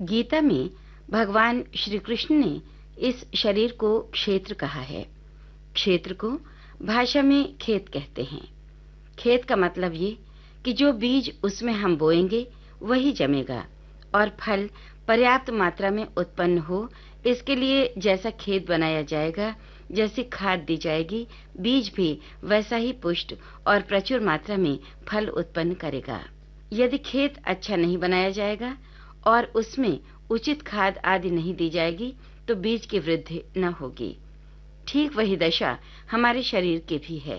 गीता में भगवान श्री कृष्ण ने इस शरीर को क्षेत्र कहा है। क्षेत्र को भाषा में खेत कहते हैं। खेत का मतलब ये कि जो बीज उसमें हम बोएंगे वही जमेगा और फल पर्याप्त मात्रा में उत्पन्न हो, इसके लिए जैसा खेत बनाया जाएगा, जैसी खाद दी जाएगी, बीज भी वैसा ही पुष्ट और प्रचुर मात्रा में फल उत्पन्न करेगा। यदि खेत अच्छा नहीं बनाया जाएगा और उसमें उचित खाद आदि नहीं दी जाएगी तो बीज की वृद्धि न होगी। ठीक वही दशा हमारे शरीर की भी है।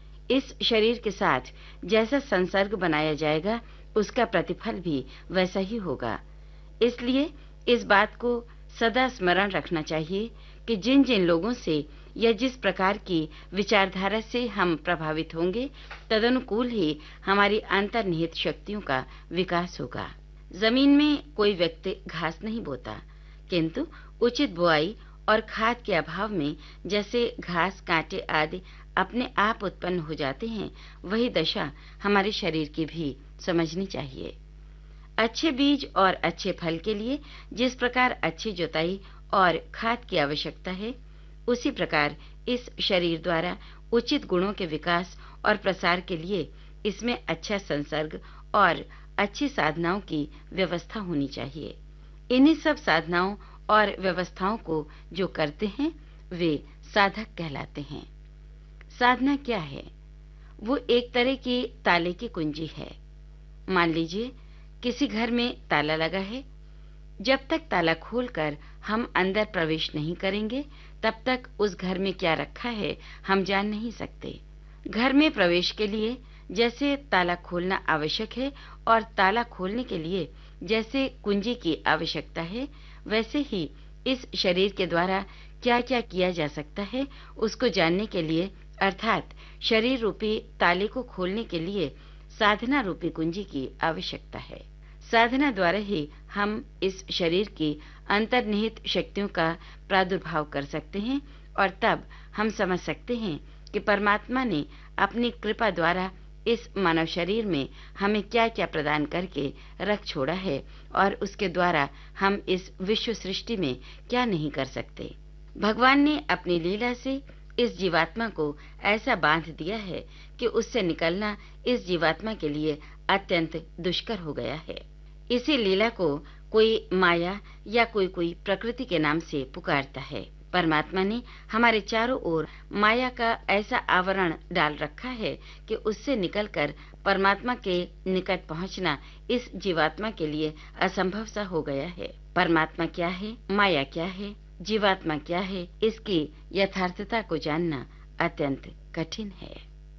इस शरीर के साथ जैसा संसर्ग बनाया जाएगा उसका प्रतिफल भी वैसा ही होगा। इसलिए इस बात को सदा स्मरण रखना चाहिए कि जिन जिन लोगों से या जिस प्रकार की विचारधारा से हम प्रभावित होंगे, तदनुकूल ही हमारी अंतर्निहित शक्तियों का विकास होगा। जमीन में कोई व्यक्ति घास नहीं बोता, किंतु उचित बुआई और खाद के अभाव में जैसे घास, कांटे आदि अपने आप उत्पन्न हो जाते हैं, वही दशा हमारे शरीर की भी समझनी चाहिए। अच्छे बीज और अच्छे फल के लिए जिस प्रकार अच्छी जुताई और खाद की आवश्यकता है, उसी प्रकार इस शरीर द्वारा उचित गुणों के विकास और प्रसार के लिए इसमें अच्छा संसर्ग और अच्छी साधनाओं की व्यवस्था होनी चाहिए। इन्हीं सब साधनाओं और व्यवस्थाओं को जो करते हैं वे साधक कहलाते हैं। साधना क्या है? वो एक तरह की ताले की कुंजी है। मान लीजिए किसी घर में ताला लगा है। जब तक ताला खोलकर हम अंदर प्रवेश नहीं करेंगे, तब तक उस घर में क्या रखा है हम जान नहीं सकते। घर में प्रवेश के लिए जैसे ताला खोलना आवश्यक है और ताला खोलने के लिए जैसे कुंजी की आवश्यकता है, वैसे ही इस शरीर के द्वारा क्या क्या किया जा सकता है उसको जानने के लिए, अर्थात शरीर रूपी ताले को खोलने के लिए साधना रूपी कुंजी की आवश्यकता है। साधना द्वारा ही हम इस शरीर की अंतर्निहित शक्तियों का प्रादुर्भाव कर सकते हैं और तब हम समझ सकते हैं कि परमात्मा ने अपनी कृपा द्वारा इस मानव शरीर में हमें क्या क्या प्रदान करके रख छोड़ा है और उसके द्वारा हम इस विश्व सृष्टि में क्या नहीं कर सकते। भगवान ने अपनी लीला से इस जीवात्मा को ऐसा बांध दिया है कि उससे निकलना इस जीवात्मा के लिए अत्यंत दुष्कर हो गया है। इसी लीला को कोई माया या कोई प्रकृति के नाम से पुकारता है। परमात्मा ने हमारे चारों ओर माया का ऐसा आवरण डाल रखा है कि उससे निकलकर परमात्मा के निकट पहुंचना इस जीवात्मा के लिए असंभव सा हो गया है। परमात्मा क्या है, माया क्या है, जीवात्मा क्या है, इसकी यथार्थता को जानना अत्यंत कठिन है।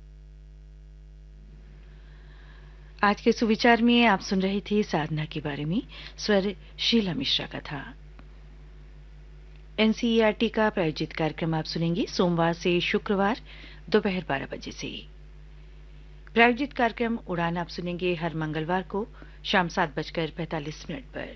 आज के सुविचार में आप सुन रहे थे साधना के बारे में। स्वर शीला मिश्रा का था। एनसीईआरटी का प्रायोजित कार्यक्रम आप सुनेंगे सोमवार से शुक्रवार दोपहर 12 बजे से। प्रायोजित कार्यक्रम उड़ान आप सुनेंगे हर मंगलवार को शाम 7:45 पर।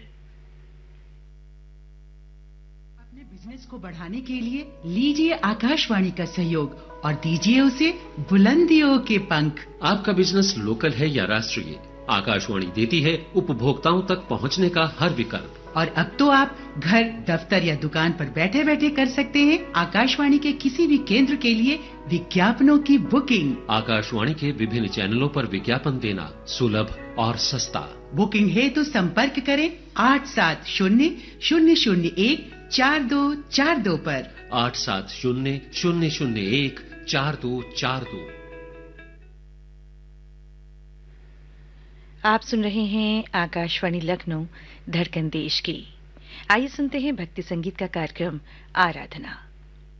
अपने बिजनेस को बढ़ाने के लिए लीजिए आकाशवाणी का सहयोग और दीजिए उसे बुलंदियों के पंख। आपका बिजनेस लोकल है या राष्ट्रीय, आकाशवाणी देती है उपभोक्ताओं तक पहुंचने का हर विकल्प। और अब तो आप घर, दफ्तर या दुकान पर बैठे बैठे कर सकते हैं आकाशवाणी के किसी भी केंद्र के लिए विज्ञापनों की बुकिंग। आकाशवाणी के विभिन्न चैनलों पर विज्ञापन देना सुलभ और सस्ता। बुकिंग है तो संपर्क करें 8700014242 पर। 8700014242। आप सुन रहे हैं आकाशवाणी लखनऊ, धड़कन देश की। आइए सुनते हैं भक्ति संगीत का कार्यक्रम आराधना।